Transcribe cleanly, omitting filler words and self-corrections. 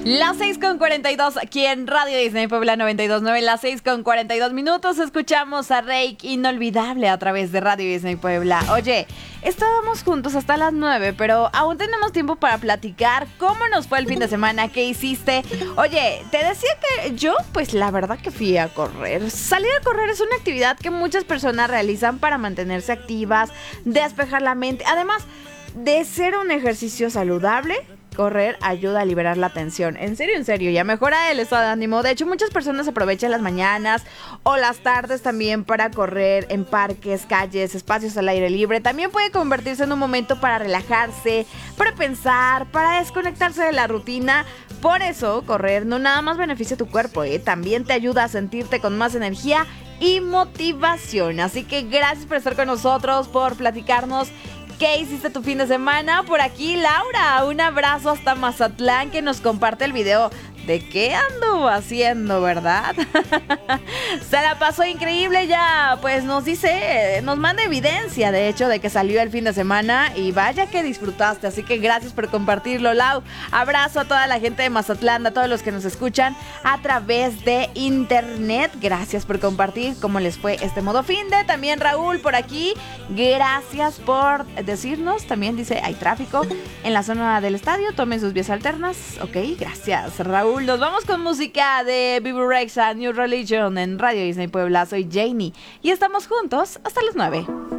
Las 6:42 aquí en Radio Disney Puebla 92.9, las 6:42 minutos. Escuchamos a Reik, Inolvidable, a través de Radio Disney Puebla. Oye, estábamos juntos hasta las 9, pero aún tenemos tiempo para platicar cómo nos fue el fin de semana, qué hiciste. Oye, te decía que yo, pues la verdad que fui a correr. Salir a correr es una actividad que muchas personas realizan para mantenerse activas, despejar la mente. Además de ser un ejercicio saludable, correr ayuda a liberar la tensión. En serio, ya mejora el estado de ánimo. De hecho, muchas personas aprovechan las mañanas o las tardes también para correr en parques, calles, espacios al aire libre. También puede convertirse en un momento para relajarse, para pensar, para desconectarse de la rutina. Por eso, correr no nada más beneficia a tu cuerpo, también te ayuda a sentirte con más energía y motivación. Así que gracias por estar con nosotros, por platicarnos ¿qué hiciste tu fin de semana? Por aquí Laura, un abrazo hasta Mazatlán, que nos comparte el video de qué anduvo haciendo, ¿verdad? Se la pasó increíble ya, pues nos dice, nos manda evidencia de hecho de que salió el fin de semana y vaya que disfrutaste, así que gracias por compartirlo, Lau. Abrazo a toda la gente de Mazatlán, a todos los que nos escuchan a través de internet. Gracias por compartir cómo les fue este modo finde. También Raúl por aquí, gracias por decirnos, también dice hay tráfico en la zona del estadio, tomen sus vías alternas. Ok, gracias Raúl. Nos vamos con música de Bibi Rexha, New Religion en Radio Disney Puebla. Soy Janie y estamos juntos hasta las 9.